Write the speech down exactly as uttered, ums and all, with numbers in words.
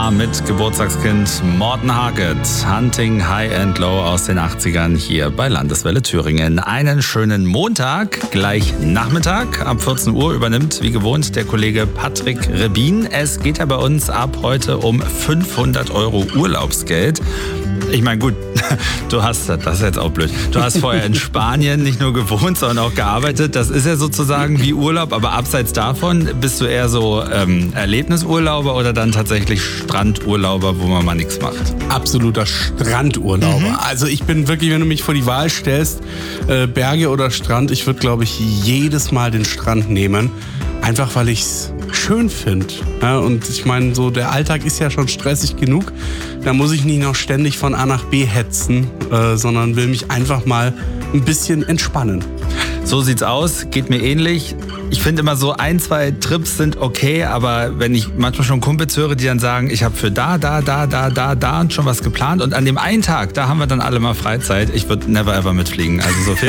Jahr mit Geburtstagskind Morten Harket. Hunting High and Low aus den achtzigern hier bei Landeswelle Thüringen. Einen schönen Montag, gleich Nachmittag. Ab vierzehn Uhr übernimmt wie gewohnt der Kollege Patrick Rebin. Es geht ja bei uns ab heute um fünfhundert Euro Urlaubsgeld. Ich meine, gut, du hast, das ist jetzt auch blöd, du hast vorher in Spanien nicht nur gewohnt, sondern auch gearbeitet. Das ist ja sozusagen wie Urlaub, aber abseits davon bist du eher so ähm, Erlebnisurlauber oder dann tatsächlich Strandurlauber, wo man mal nichts macht? Absoluter Strandurlauber. Mhm. Also ich bin wirklich, wenn du mich vor die Wahl stellst, äh, Berge oder Strand, ich würde, glaube ich, jedes Mal den Strand nehmen. Einfach, weil ich es schön finde. Ja, und ich meine, so der Alltag ist ja schon stressig genug. Da muss ich nicht noch ständig von A nach B hetzen, äh, sondern will mich einfach mal ein bisschen entspannen. So sieht's aus, geht mir ähnlich. Ich finde immer so ein, zwei Trips sind okay, aber wenn ich manchmal schon Kumpels höre, die dann sagen, ich habe für da, da, da, da, da, da und schon was geplant und an dem einen Tag, da haben wir dann alle mal Freizeit. Ich würde never ever mitfliegen. Also so viel